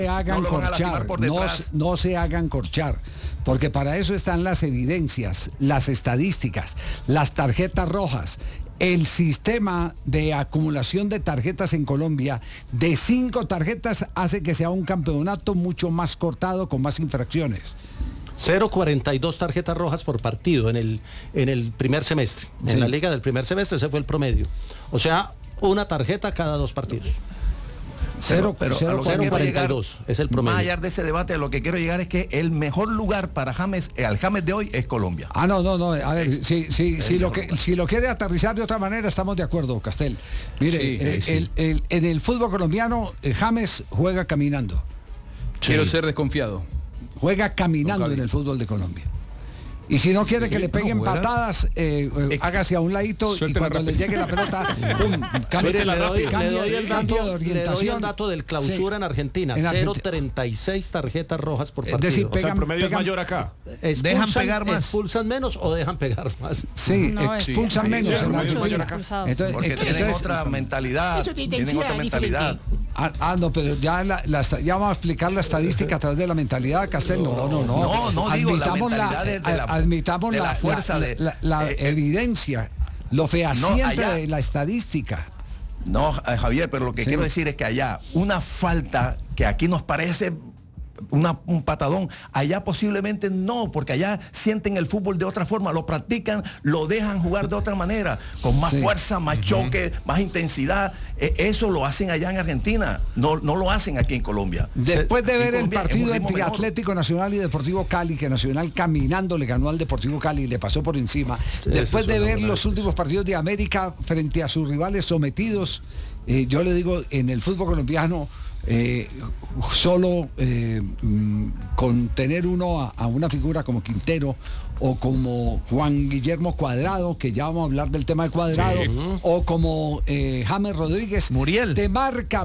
se hagan corchar, no se hagan corchar, porque para eso están las evidencias, las estadísticas, las tarjetas rojas. El sistema de acumulación de tarjetas en Colombia, de 5 tarjetas, hace que sea un campeonato mucho más cortado, con más infracciones. 0,42 tarjetas rojas por partido en el primer semestre. Sí. En la liga del primer semestre ese fue el promedio. O sea, una tarjeta cada 2 partidos. Pero a lo que quiero llegar, es el promedio. Más allá de ese debate, lo que quiero llegar es que el mejor lugar para James, al James de hoy, es Colombia. No, a ver, si lo quiere aterrizar de otra manera, estamos de acuerdo, Castel. Mire, en el fútbol colombiano, James juega caminando. Quiero ser desconfiado. Juega caminando en el fútbol de Colombia. Y si no quiere que le peguen patadas, hágase a un ladito y cuando le llegue la pelota, ¡pum! Cambio de orientación. Le doy el dato del clausura en Argentina. 0,36 tarjetas rojas por partido. Es decir, el promedio es mayor acá. ¿Dejan pegar más? ¿Expulsan menos o dejan pegar más? Sí, expulsan menos en Argentina. Porque tienen otra mentalidad. Tienen otra mentalidad. No, pero ya vamos a explicar la estadística a través de la mentalidad, Castel. No, digo la mentalidad de admitamos la fuerza la evidencia, lo fehaciente de la estadística. No, Javier, pero lo que quiero decir es que allá una falta que aquí nos parece un patadón, allá posiblemente no, porque allá sienten el fútbol de otra forma, lo practican, lo dejan jugar de otra manera, con más fuerza, más choque, más intensidad. Eso lo hacen allá en Argentina, no lo hacen aquí en Colombia. Después de ver el partido entre Atlético Nacional y Deportivo Cali, que Nacional caminando le ganó al Deportivo Cali y le pasó por encima, después de ver los últimos partidos de América frente a sus rivales sometidos, yo le digo, en el fútbol colombiano, solo con tener uno a una figura como Quintero o como Juan Guillermo Cuadrado, que ya vamos a hablar del tema de Cuadrado, o como James Rodríguez, te marca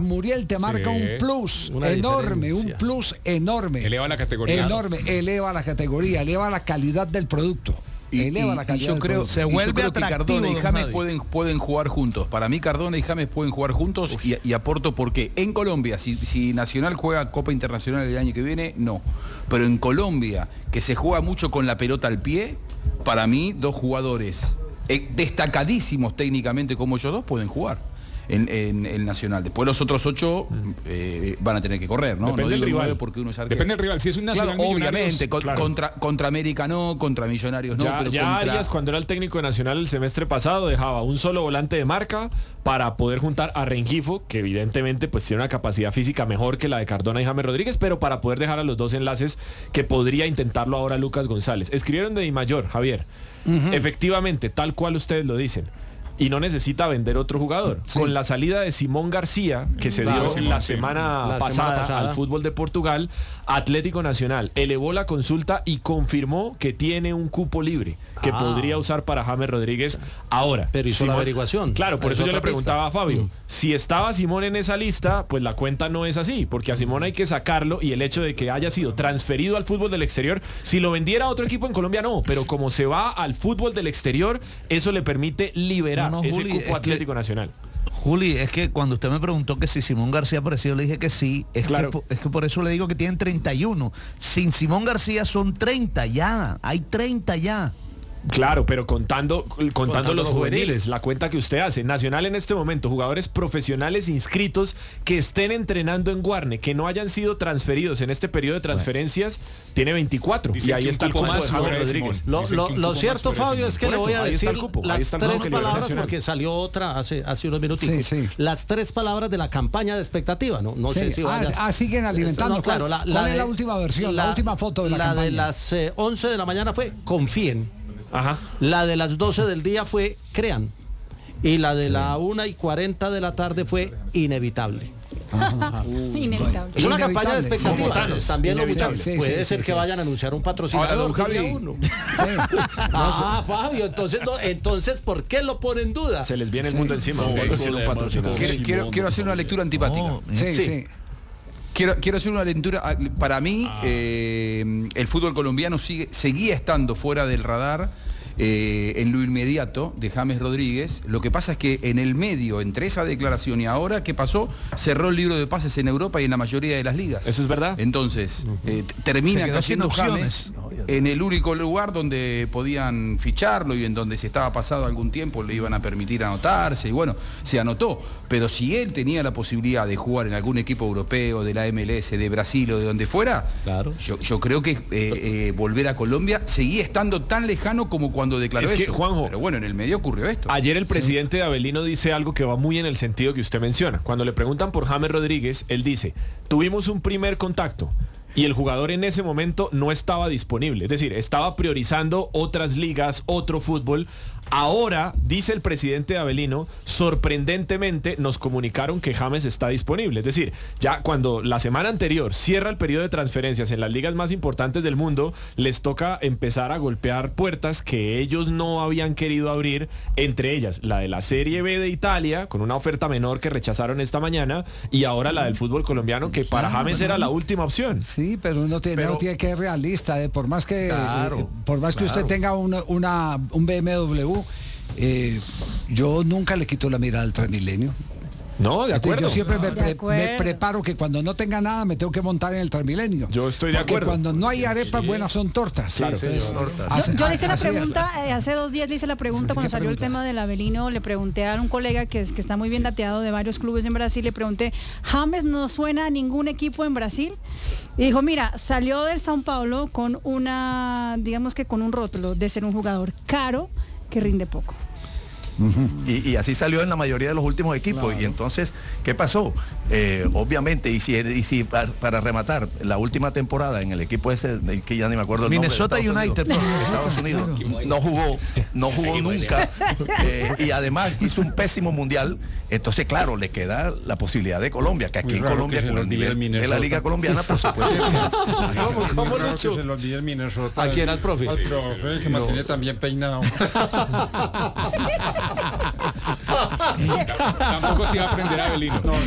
un plus enorme, un plus enorme. Eleva la categoría. Enorme, eleva la categoría, eleva la calidad del producto. Y yo creo que Cardona y James pueden jugar juntos. Para mí Cardona y James pueden jugar juntos y aporto porque en Colombia, si Nacional juega Copa Internacional el año que viene, no. Pero en Colombia, que se juega mucho con la pelota al pie, para mí 2 jugadores destacadísimos técnicamente como ellos dos pueden jugar en el Nacional. Después los otros 8 van a tener que correr, ¿no? Depende del rival. Porque uno es Depende del rival. Si es un Nacional, claro, obviamente, contra América no, contra Millonarios no. Pero Arias, cuando era el técnico de Nacional el semestre pasado, dejaba un solo volante de marca para poder juntar a Rengifo, que evidentemente pues tiene una capacidad física mejor que la de Cardona y James Rodríguez, pero para poder dejar a los 2 enlaces que podría intentarlo ahora Lucas González. Escribieron de Di Mayor, Javier. Efectivamente, tal cual ustedes lo dicen. Y no necesita vender otro jugador. Con la salida de Simón García, que se dio la semana pasada al fútbol de Portugal, Atlético Nacional elevó la consulta y confirmó que tiene un cupo libre que podría usar para James Rodríguez ahora. Pero hizo la averiguación. Claro, por eso yo le preguntaba a Fabio, si estaba Simón en esa lista, pues la cuenta no es así, porque a Simón hay que sacarlo y el hecho de que haya sido transferido al fútbol del exterior, si lo vendiera a otro equipo en Colombia no, pero como se va al fútbol del exterior, eso le permite liberar ese cupo Atlético Nacional. Juli, es que cuando usted me preguntó que si Simón García apareció, le dije que sí. Es que por eso le digo que tienen 31. Sin Simón García son 30 ya. Hay 30 ya. Claro, pero contando los juveniles, la cuenta que usted hace. Nacional en este momento, jugadores profesionales inscritos que estén entrenando en Guarne, que no hayan sido transferidos en este periodo de transferencias, tiene 24. Dice, y ahí está el cupo más James Rodríguez. Lo cierto, Fabio, es que le voy a decir las 3 palabras, porque salió otra hace unos minutos. Las 3 palabras de la campaña de expectativa. No sé si siguen alimentando. Claro, ¿Cuál es la última versión, la última foto de la campaña? La de las 11 de la mañana fue confíen. La de las 12 del día fue crean. Y la de la 1:40 de la tarde fue inevitable. Inevitable. Es una campaña de expectativas. También puede ser que vayan a anunciar un patrocinador. Ahora, don Javi. Fabio, entonces ¿por qué lo pone en duda? Se les viene el mundo encima. Quiero hacer una lectura antipática. Quiero hacer una lectura. Para mí, el fútbol colombiano seguía estando fuera del radar en lo inmediato de James Rodríguez. Lo que pasa es que en el medio, entre esa declaración y ahora, ¿qué pasó? Cerró el libro de pases en Europa y en la mayoría de las ligas. Eso es verdad. Entonces, termina cayendo James en el único lugar donde podían ficharlo y en donde si estaba pasado algún tiempo le iban a permitir anotarse, y bueno, se anotó. Pero si él tenía la posibilidad de jugar en algún equipo europeo, de la MLS, de Brasil o de donde fuera, claro. yo creo que volver a Colombia seguía estando tan lejano como cuando declaró es que, eso. Juanjo, pero bueno, en el medio ocurrió esto. Ayer el presidente de Avelino dice algo que va muy en el sentido que usted menciona. Cuando le preguntan por James Rodríguez, él dice, tuvimos un primer contacto y el jugador en ese momento no estaba disponible. Es decir, estaba priorizando otras ligas, otro fútbol. Ahora, dice el presidente de Avelino, sorprendentemente nos comunicaron que James está disponible. Es decir, ya cuando la semana anterior cierra el periodo de transferencias en las ligas más importantes del mundo, les toca empezar a golpear puertas que ellos no habían querido abrir, entre ellas la de la Serie B de Italia, con una oferta menor que rechazaron esta mañana, y ahora la del fútbol colombiano, que para James era la última opción. Sí, pero uno tiene que ser realista, por más que usted tenga un BMW, yo nunca le quito la mirada al Transmilenio. No, de acuerdo. Yo siempre me preparo que cuando no tenga nada me tengo que montar en el Transmilenio. Yo estoy de acuerdo. Porque cuando no hay arepas, buenas son tortas. Sí, claro. Yo le hice la pregunta, hace 2 días le hice la pregunta cuando salió el tema del Avelino, le pregunté a un colega que está muy bien dateado de varios clubes en Brasil, le pregunté, ¿James no suena a ningún equipo en Brasil? Y dijo, mira, salió del São Paulo con digamos que con un rótulo de ser un jugador caro que rinde poco. Y así salió en la mayoría de los últimos equipos. Claro. Y entonces, ¿qué pasó? Obviamente, y si para rematar, la última temporada en el equipo ese, que ya ni me acuerdo el Minnesota nombre, United, Estados Unidos, no jugó nunca, y además hizo un pésimo mundial. Entonces, claro, le queda la posibilidad de Colombia, que aquí en Colombia, con el nivel de la liga colombiana, por supuesto. ¿Cómo lo hizo? Se lo olvidé el Minnesota. ¿A quién? ¿Al profe? Al profe, que me tiene también peinado. Tampoco se iba a aprender a Avelino. No.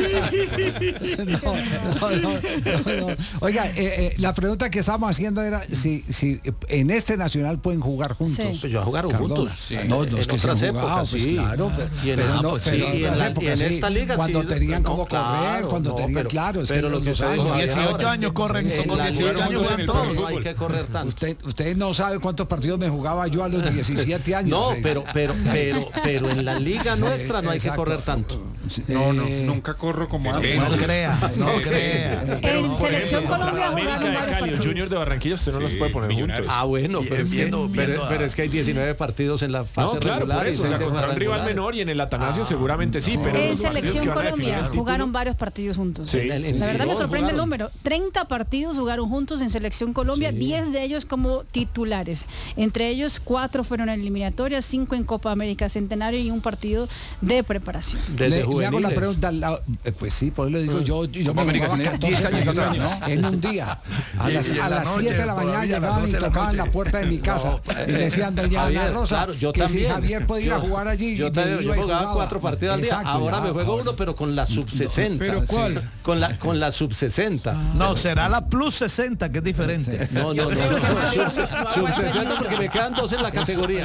Oiga, la pregunta que estábamos haciendo era si en este Nacional pueden jugar juntos. Sí. Pues yo jugaron juntos. Sí. No es que se han jugado, pues sí. Claro, en esta liga cuando tenían como correr, cuando tenían, claro, pero lo que con 18 años corren, con 18 años juegan todos. No hay que correr tanto. Usted no sabe cuántos partidos me jugaba yo a los 17 años. No, pero en la liga nuestra no hay que correr tanto. No, nunca corro como antes. No crea. En Selección Colombia jugaron varios Cali, el Junior de Barranquilla usted no los puede poner juntos. Ah, bueno, pero es que hay 19 partidos en la fase regular. Eso, contra un rival menor y en el Atanasio seguramente sí, pero en Selección Colombia jugaron varios partidos juntos. Sí. La verdad me sorprende el número. 30 partidos jugaron juntos en Selección Colombia, 10 de ellos como titulares. Entre ellos 4 fueron en eliminatorias, 5 en Copa América Centenario y un partido de preparación. Le hago la pregunta, pues sí, por eso le digo, yo me jugaba 10 años en un día. A las 7 de la mañana llegaban y tocaban la puerta de mi casa y decían, doña Ana Rosa, que si Javier podía ir a jugar allí. Yo jugaba 4 partidos al día, ahora me juego uno, pero con la sub-60. ¿Pero cuál? Con la sub-60. No, será la plus 60, que es diferente. No. Sub-60 porque me quedan 2 en la categoría.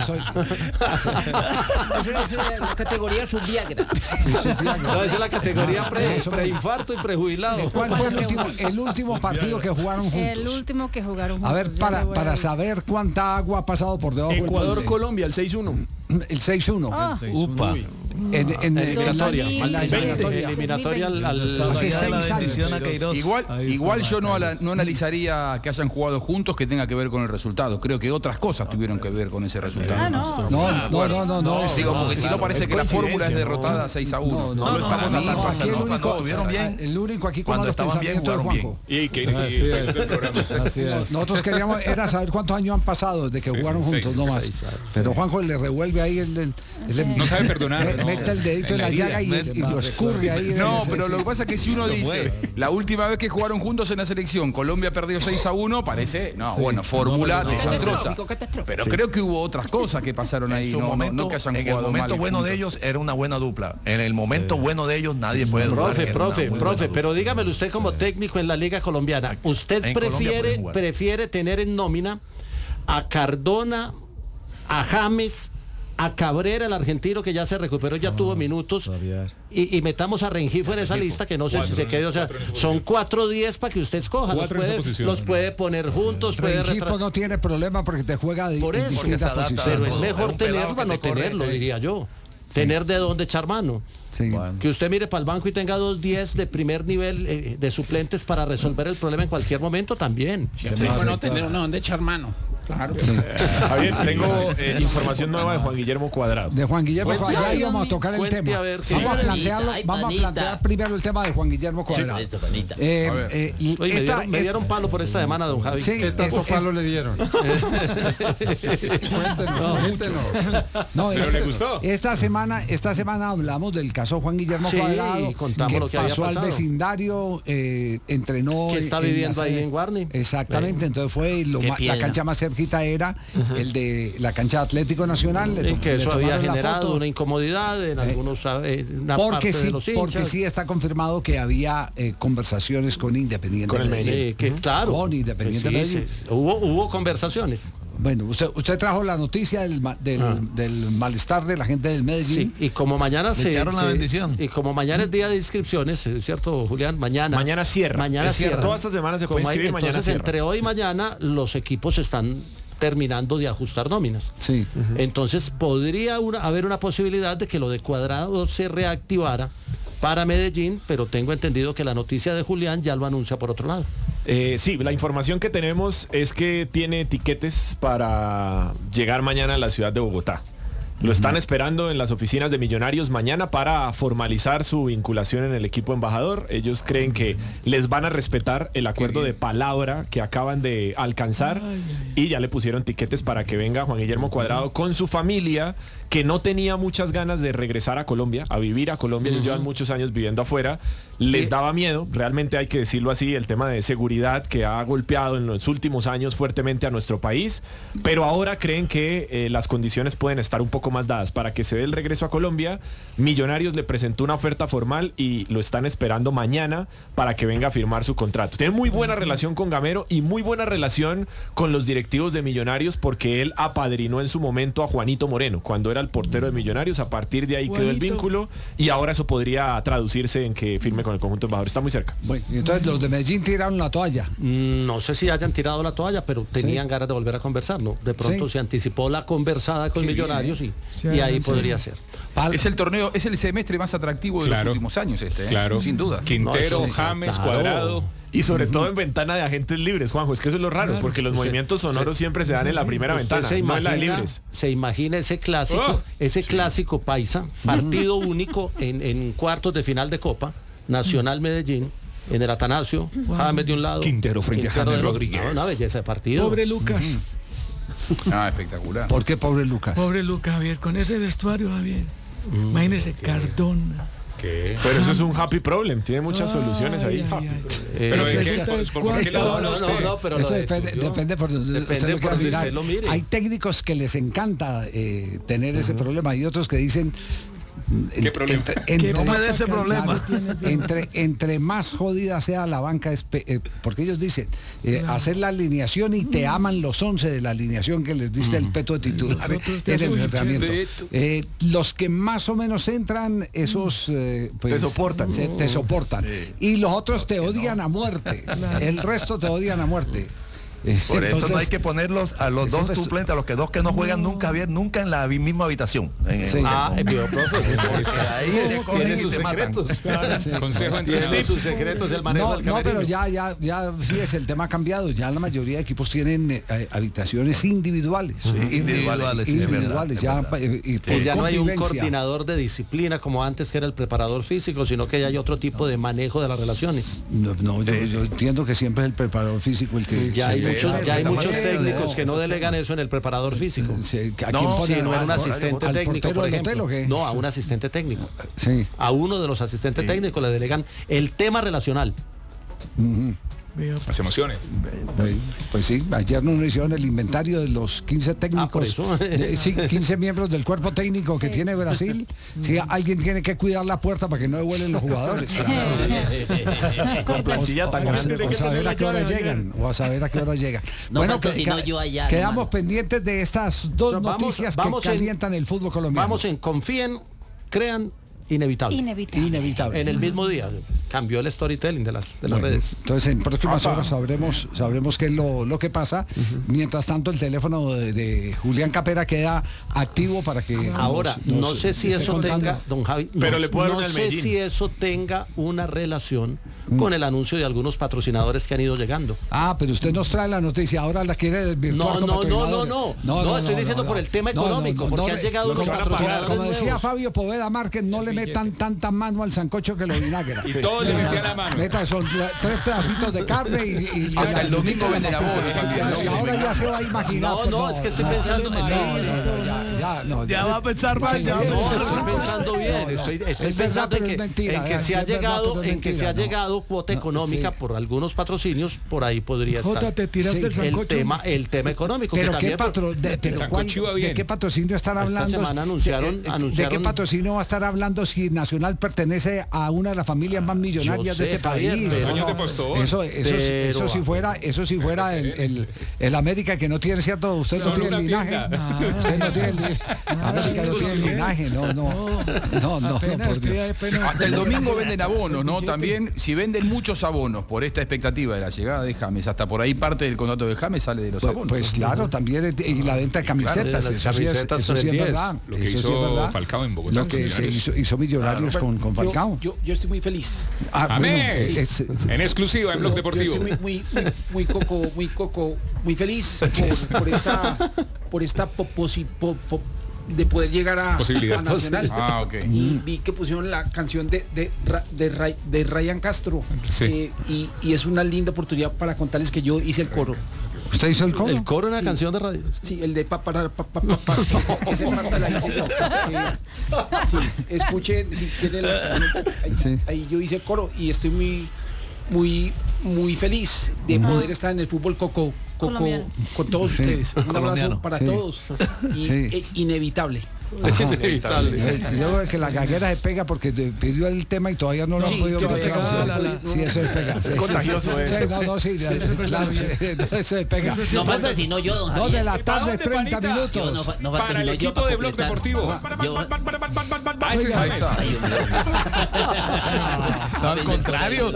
La categoría sub-Viagra. No, esa es la categoría preinfarto y prejubilado. ¿Cuál fue el último partido que jugaron juntos? El último que jugaron juntos. A ver, para saber cuánta agua ha pasado por debajo del puente. Ecuador-Colombia, el 6-1. El 6-1. Upa. En eliminatoria hace 6 años. Igual yo no analizaría que hayan jugado juntos que tenga que ver con el resultado. Creo que otras cosas tuvieron que ver con ese resultado. No. Digo, porque si no parece que la fórmula es derrotada 6-1. No lo estamos atacando. Aquí el único aquí con los pensamientos de Juanjo. Nosotros queríamos era saber cuántos años han pasado desde que jugaron juntos, no más. Pero Juanjo le revuelve ahí no sabe perdonar. Mete el dedito en la llaga y lo escurre ahí. No, pero lo que pasa es que si uno dice la última vez que jugaron juntos en la selección, Colombia perdió 6-1, parece, fórmula desastrosa. Pero creo que hubo otras cosas que pasaron ahí, no que hayan jugado mal. En el momento bueno de ellos era una buena dupla. En el momento bueno de ellos nadie puede dudar. Profe, pero dígamelo usted como técnico en la Liga Colombiana, ¿usted prefiere tener en nómina a Cardona, a James, a Cabrera, el argentino que ya se recuperó, ya tuvo minutos, y metamos a Rengifo en esa lista, que no sé si se quede, o sea, son 4-10 para que usted escoja, los puede poner juntos. Rengifo no tiene problema porque te juega de distintas posiciones. Pero es mejor tenerlo a no tenerlo, diría yo. Tener de dónde echar mano. Sí. Que usted mire para el banco y tenga 2-10 de primer nivel de suplentes para resolver el problema en cualquier momento también. Es bueno tener uno donde echar mano. Claro. Sí. Javier, tengo información nueva de Juan Guillermo Cuadrado. De Juan Guillermo Cuadrado, ya íbamos a tocar el tema. Vamos a plantearlo, vamos a plantear primero el tema de Juan Guillermo Cuadrado. Me dieron palo por esta semana, don Javi. ¿Qué tanto palo le dieron? Cuéntenos. No, le gustó. Esta semana hablamos del caso Juan Guillermo Cuadrado, contamos lo que pasó al vecindario, entrenó. Que está viviendo ahí en Guarni. Exactamente, entonces fue la cancha más cerquita era el de la cancha de Atlético Nacional. Que eso había generado una incomodidad en algunos parte de los hinchas. Porque sí está confirmado que había conversaciones con Independiente Medellín. Claro. Con Independiente Medellín. Hubo conversaciones. Bueno, usted trajo la noticia del malestar de la gente del Medellín. Sí, y como mañana se echaron la bendición. Y como mañana es día de inscripciones, ¿cierto, Julián? Mañana cierra. Mañana cierra. Toda esta semana se puede inscribir, mañana entonces, cierra. entre hoy y mañana los equipos están terminando de ajustar nóminas. Sí. Entonces podría haber una posibilidad de que lo de Cuadrado se reactivara para Medellín, pero tengo entendido que la noticia de Julián ya lo anuncia por otro lado. Sí, la información que tenemos es que tiene tiquetes para llegar mañana a la ciudad de Bogotá. Lo están esperando en las oficinas de Millonarios mañana para formalizar su vinculación en el equipo embajador. Ellos creen que les van a respetar el acuerdo de palabra que acaban de alcanzar y ya le pusieron tiquetes para que venga Juan Guillermo Cuadrado con su familia, que no tenía muchas ganas de regresar a Colombia, a vivir a Colombia. Ellos llevan muchos años viviendo afuera. Les daba miedo, realmente hay que decirlo así, el tema de seguridad que ha golpeado en los últimos años fuertemente a nuestro país, pero ahora creen que las condiciones pueden estar un poco más dadas para que se dé el regreso a Colombia. Millonarios le presentó una oferta formal y lo están esperando mañana para que venga a firmar su contrato. Tiene muy buena relación con Gamero y muy buena relación con los directivos de Millonarios, porque él apadrinó en su momento a Juanito Moreno cuando era el portero de Millonarios. A partir de ahí quedó el vínculo y ahora eso podría traducirse en que firme con el conjunto embajador. Está muy cerca. Bueno, y entonces los de Medellín tiraron la toalla. No sé si hayan tirado la toalla, pero tenían ganas de volver a conversar, ¿no? De pronto se anticipó la conversada con Millonarios y ahí podría ser. Es el torneo, es el semestre más atractivo de los últimos años Claro. Sin duda. Quintero, James, Cuadrado. Y sobre todo en ventana de agentes libres, Juanjo, es que eso es lo raro, porque los movimientos sonoros siempre se dan en la primera ventana, no en la de libres. Se imagina ese clásico paisa, partido único en cuartos de final de Copa, Nacional Medellín, en el Atanasio, James de un lado, Quintero frente a James Rodríguez. Una belleza de partido. Pobre Lucas. Espectacular. ¿Por qué pobre Lucas? Pobre Lucas, Javier, con ese vestuario, Javier. Imagínese, Cardona. Pero eso es un happy problem, tiene muchas soluciones ahí. Pero ¿de qué? ¿Por qué lado habla usted? No, pero eso depende por donde usted lo mire. Hay técnicos que les encanta tener ese problema y otros que dicen ¿qué problema? Ese problema. Entre más jodida sea la banca, porque ellos dicen hacer la alineación y te aman los 11 de la alineación que les diste el peto de titular en el entrenamiento. Los que más o menos entran, esos pues, te soportan. Te soportan. Y los otros te odian a muerte. El resto te odian a muerte. Por eso no hay que ponerlos a los dos suplentes, a los dos que no juegan nunca, Javier, nunca en la misma habitación. Ahí tiene sus secretos. Consejo entre sus secretos, el manejo del pero ya fíjese, el tema ha cambiado. Ya la mayoría de equipos tienen habitaciones individuales. Individuales. Ya no hay un coordinador de disciplina como antes, que era el preparador físico, sino que ya hay otro tipo de manejo de las relaciones. Yo entiendo que siempre es el preparador físico el que... Ya hay muchos técnicos que no delegan eso en el preparador físico. No, en un asistente técnico, por ejemplo. No, a un asistente técnico. Sí. A uno de los asistentes técnicos le delegan el tema relacional. Las emociones. Pues sí, ayer nos hicieron el inventario de los 15 técnicos, 15 miembros del cuerpo técnico que tiene Brasil. Sí, alguien tiene que cuidar la puerta para que no devuelven los jugadores. Con plantilla tan grande. O a saber a qué hora llegan. Bueno, quedamos pendientes de estas dos noticias que calientan el fútbol colombiano. Vamos en confíen, crean. Inevitable. En el mismo día. Cambió el storytelling de las redes. Entonces en próximas horas sabremos qué es lo que pasa. Mientras tanto el teléfono de Julián Capera queda activo para que ahora no sé si eso tenga, don Javi, pero le puedo no sé si eso tenga una relación con el anuncio de algunos patrocinadores que han ido llegando. Pero usted nos trae la noticia, ahora la quiere desvirtuar. No, estoy diciendo por el tema económico, porque han llegado unos patrocinadores como decía nuevos. Fabio Poveda Márquez, no le metan tanta mano al sancocho que lo vinagra. Y todos se metían la mano. Son 3 pedacitos de carne y el domingo venden abonos. Ahora ya se va a imaginar. No, es que estoy pensando. Ya va a pensar mal. Estoy pensando bien. Estoy pensando en que se ha llegado cuota económica por algunos patrocinios, por ahí podría estar. Te tiraste el sancocho. El tema económico. Pero ¿de qué patrocinio están hablando? Esta semana anunciaron. ¿De qué patrocinio va a estar hablando si Nacional pertenece a una de las familias más millonarias de este país? Eso si fuera el América, que no tiene cierto, usted no tiene linaje. Usted no tiene América no tiene linaje, no, por Dios. Hasta el domingo venden abonos, ¿no? También, si venden muchos abonos por esta expectativa de la llegada de James, hasta por ahí parte del contrato de James sale de los abonos. Pues claro, también, y la venta de camisetas, eso sí es verdad. Lo que hizo Falcao en Bogotá. Lo que hizo Millonarios con Falcao. Yo estoy muy feliz. En exclusiva en Blog Deportivo. Yo estoy muy feliz por esta de poder llegar a Nacional. Y vi que pusieron la canción de Ryan Castro. Y es una linda oportunidad para contarles que yo hice el coro. ¿Usted hizo el coro? ¿El coro en la canción de radio? Sí, el de ese parte la hice yo. Sí, escuche, si quiere, ahí yo hice el coro y estoy muy feliz de poder estar en el fútbol coco con todos ustedes. Un abrazo para todos. Inevitable. Inevitable. Yo creo que la gaguera se pega porque pidió el tema y todavía no lo han podido meter. Sí, eso es pega. Es contagioso eso. Eso es pega. No falta sino yo, don Javier. 2 de la tarde, 30 minutos. Para el equipo de Blog Deportivo. Al contrario.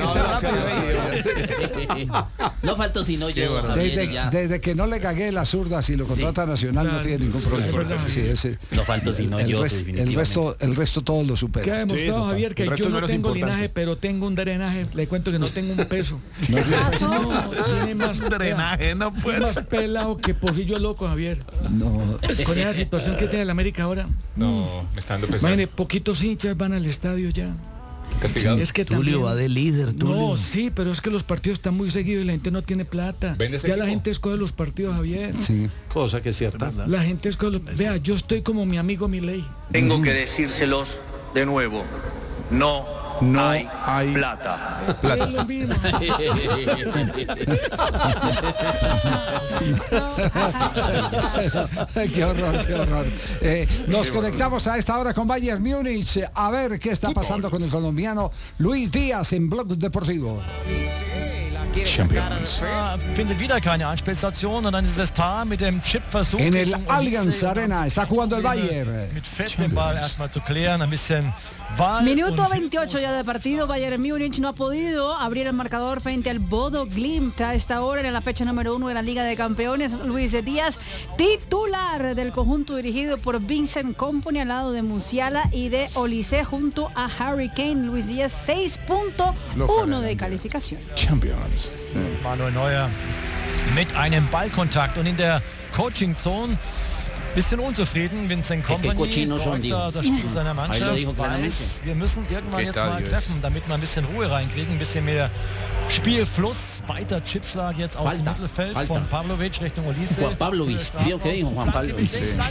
No faltó sino yo. Desde que no le cagué la zurda, si lo contrata Nacional no tiene ningún problema. No faltó sino yo. El resto todo lo supera. ¿Qué ha demostrado Javier? Que yo no tengo linaje, pero tengo un drenaje. Le cuento que no tengo un peso. Tiene más drenaje, no puede más pelado que pocillo loco, Javier. No. Con esa situación que tiene el América ahora. No, me está dando pesado. Imagínate, poquitos hinchas van al estadio ya. Castigado. Sí, es que Tulio va de líder, Tulio. No, sí, pero es que los partidos están muy seguidos y la gente no tiene plata. Ya la gente escoge los partidos, Javier. Sí. Cosa que es cierta. La gente escoge Vea, yo estoy como mi amigo Milei. Tengo que decírselos de nuevo. No hay plata. Es lo mismo. Qué horror. Nos conectamos a esta hora con Bayern Múnich a ver qué está pasando con el colombiano Luis Díaz en Blog Deportivo. Champions. En el Allianz Arena está jugando el Bayern. Minuto 28 ya de partido. Bayern Múnich no ha podido abrir el marcador frente al Bodo Glimt a esta hora en la fecha número 1 de la Liga de Campeones. Luis Díaz, titular del conjunto dirigido por Vincent Kompany al lado de Musiala y de Olise junto a Harry Kane. Luis Díaz 6.1 de calificación. Champions. Manuel Neuer mit einem Ballkontakt und in der Coaching Zone bisschen unzufrieden. Vincent Kompany, Direktor das Spiel seiner Mannschaft, weiß, wir müssen irgendwann jetzt mal treffen, damit wir ein bisschen Ruhe reinkriegen, ein bisschen mehr Spielfluss. Weiter Chipschlag jetzt aus dem Mittelfeld von Pavlovic Richtung Olise. Pavlovic, vio que dijo Juan Pablo.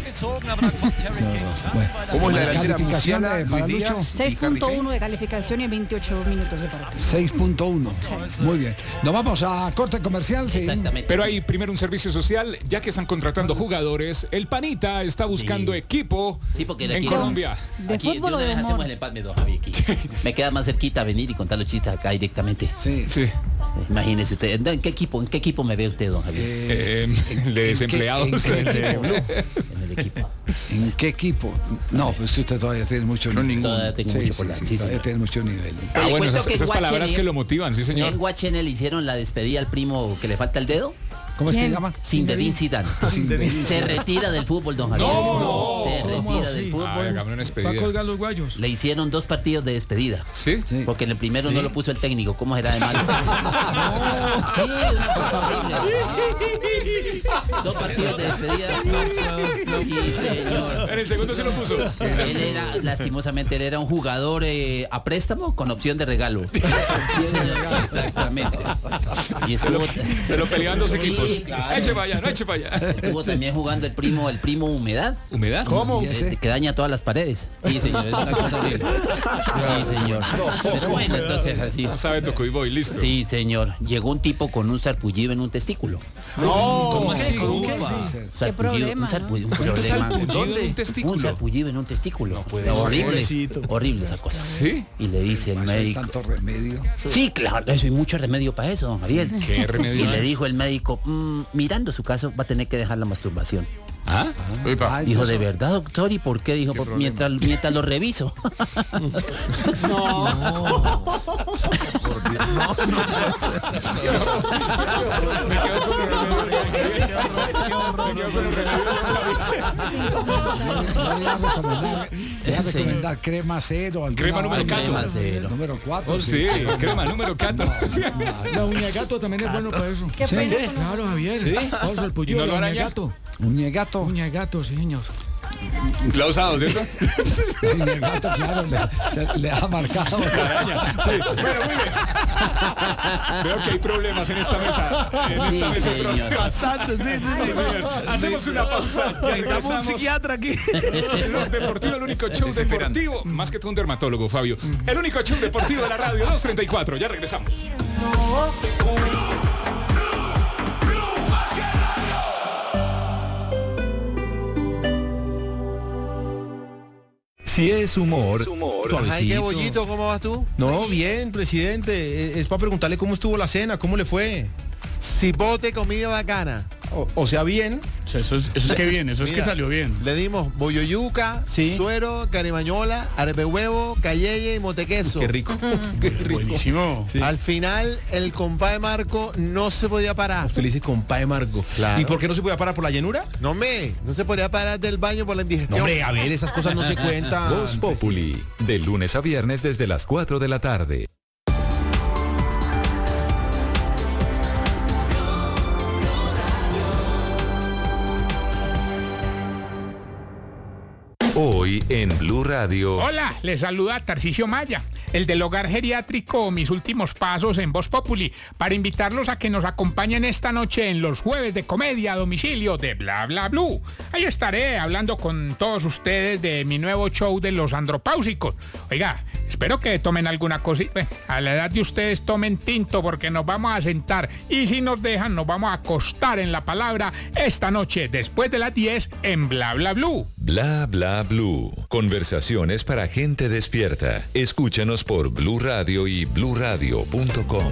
¿Cómo es la calificación para Lucho? 6.1 de calificación y 28 minutos de partido. 6.1. Muy bien. Nos vamos a corte comercial. Sí. Pero hay primero un servicio social, ya que están contratando jugadores. El Panita está buscando equipo en Colombia. Aquí de una vez hacemos el empate, don Javi. Me queda más cerquita venir y contar los chistes acá directamente. Sí. Imagínese usted. ¿En qué equipo me ve usted, don Javier? De desempleados. En el equipo. ¿En qué equipo? No, pues usted todavía tiene mucho nivel. Todavía tengo mucho por todavía tiene mucho nivel. Bueno, esas palabras que lo motivan, sí, señor. En Guachene le hicieron la despedida al primo que le falta el dedo. ¿Cómo es que se llama? Zinedine Zidane. Se retira del fútbol, don Javier. Se retira del fútbol. Va a colgar los guayos. Le hicieron 2 partidos de despedida. ¿Sí? Porque en el primero no lo puso el técnico. ¿Cómo era de malo? Sí, una cosa horrible. 2 partidos de despedida. Sí, señor. En el segundo se lo puso. Él era, lastimosamente, él era un jugador a préstamo con opción de regalo. Sí, señor. Exactamente. Y se lo peleaban 2 equipos. Sí, claro. Eche para allá, no eche para allá. Estuvo también jugando el primo Humedad. ¿Humedad? ¿Cómo? Que daña todas las paredes. Sí, señor, es una cosa horrible. Sí, señor. Pero bueno, entonces así. No sabe Tocoiboy, listo. Sí, señor. Llegó un tipo con un sarpullido en un testículo. No, ¿cómo así? ¿Qué problema? Un sarpullido en un testículo. No puede ser. Horrible esa cosa. ¿Sí? Y le dice el médico. ¿Tanto remedio? Sí, claro, eso hay mucho remedio para eso, don Javier. ¿Qué remedio? Y le dijo el médico, mirando su caso, va a tener que dejar la masturbación. Dijo, ¿de verdad, doctor? ¿Y por qué? Dijo, mientras lo reviso. Me quedo con el remedio. Voy a recomendar crema cero. Crema número 4. Número 4. Sí, crema número 4. La uña gato también es bueno para eso. ¿Qué pena? Claro, Javier. ¿Sí? Vamos al pollo. ¿Y no lo araña? Uña gato. Uña gato, sí, señor. Clausado, ¿cierto? Uña gato, claro, le ha marcado. Sí. Bueno, muy bien. Veo que hay problemas en esta mesa. Bastante, sí. Hacemos una pausa. Ya regresamos. Un psiquiatra aquí. Blog Deportivo, el único show deportivo. Más que tú un dermatólogo, Fabio. El único show deportivo de la radio 234. Ya regresamos. Si es humor. Ay, qué bollito, ¿cómo vas tú? No, bien, presidente. Es para preguntarle cómo estuvo la cena, cómo le fue. Cipote, comida bacana. O sea, bien. Eso es que bien, eso es que salió bien. Le dimos bolloyuca, suero, carimañola, arepe huevo, cayeye y motequeso. Qué rico. Buenísimo. Sí. Al final, el compadre Marco no se podía parar. Usted le dice compadre Marco. Claro. ¿Y por qué no se podía parar? ¿Por la llenura? No se podía parar del baño por la indigestión. No, hombre, a ver, esas cosas no se cuentan. Voz Populi, de lunes a viernes desde las 4 de la tarde. Hoy en Blue Radio. Hola, les saluda Tarcisio Maya, el del hogar geriátrico Mis Últimos Pasos en Voz Populi, para invitarlos a que nos acompañen esta noche en los jueves de comedia a domicilio de Bla Bla Blue. Ahí estaré hablando con todos ustedes de mi nuevo show de los andropáusicos. Oiga, espero que tomen alguna cosita. A la edad de ustedes tomen tinto porque nos vamos a sentar y si nos dejan nos vamos a acostar en la palabra esta noche después de las 10 en Bla Bla Blue. Bla Bla Blue. Conversaciones para gente despierta. Escúchanos por Blue Radio y bluradio.com.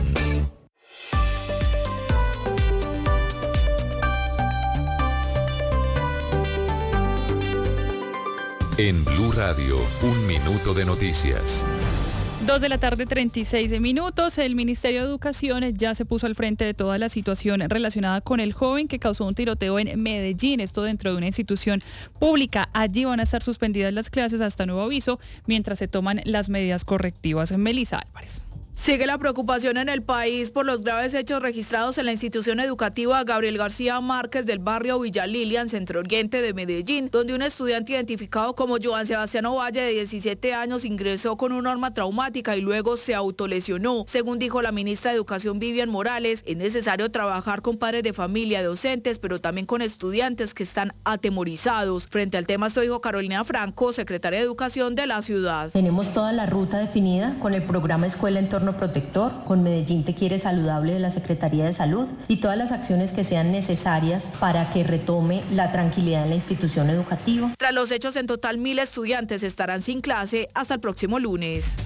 En Blue Radio, 1 minuto de noticias. 2 de la tarde, 36 minutos. El Ministerio de Educación ya se puso al frente de toda la situación relacionada con el joven que causó un tiroteo en Medellín, esto dentro de una institución pública. Allí van a estar suspendidas las clases hasta nuevo aviso, mientras se toman las medidas correctivas. Melissa Álvarez. Sigue la preocupación en el país por los graves hechos registrados en la institución educativa Gabriel García Márquez del barrio Villa Lilia, en Centro Oriente de Medellín, donde un estudiante identificado como Joan Sebastián Ovalle, de 17 años, ingresó con un arma traumática y luego se autolesionó. Según dijo la ministra de Educación, Vivian Morales, es necesario trabajar con padres de familia, docentes, pero también con estudiantes que están atemorizados. Frente al tema, esto dijo Carolina Franco, secretaria de Educación de la ciudad. Tenemos toda la ruta definida con el programa Escuela Entorno Protector, con Medellín Te Quiere Saludable de la Secretaría de Salud y todas las acciones que sean necesarias para que retome la tranquilidad en la institución educativa. Tras los hechos, en total 1.000 estudiantes estarán sin clase hasta el próximo lunes.